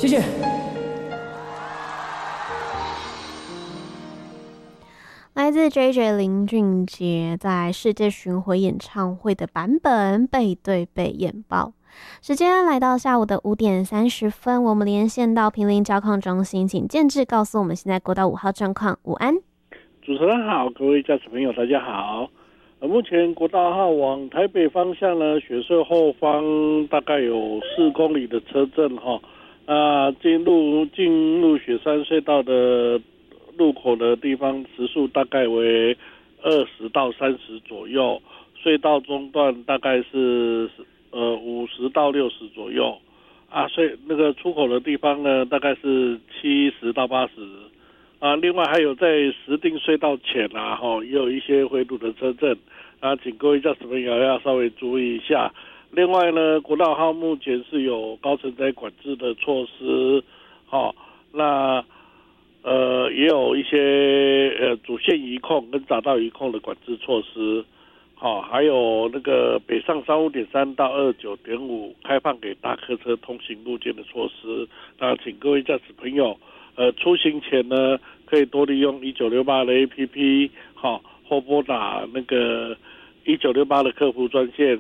谢谢。 来自 JJ 林俊杰在世界巡回演唱会的版本背对背演报。时间来到下午的5:30，我们连线到坪林交控中心，请建志告诉我们现在国道5号状况。午安， 主持人好，各位驾驶朋友大家好。目前国道2号往台北方向呢，雪隧后方大概有4公里的车阵哈。进入雪山隧道的入口的地方时速大概为20到30左右，隧道中段大概是50到60左右所以那个出口的地方呢大概是70到80另外还有在石碇隧道前也有一些回堵的车阵请各位驾驶朋友要稍微注意一下。另外呢，国道号目前是有高承载管制的措施，那也有一些主线移控跟匝道移控的管制措施，还有那个北上35.3到29.5开放给大客车通行路线的措施。那请各位驾驶朋友出行前呢，可以多利用1968的 APP，或拨打那个1968的客服专线